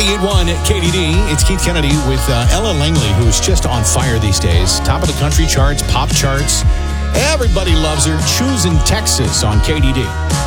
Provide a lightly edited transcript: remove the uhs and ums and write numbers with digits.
98.1 KDD. It's Keith Kennedy with Ella Langley, who's just on fire these days. Top of the country charts, pop charts. Everybody loves her. Choosing Texas on KDD.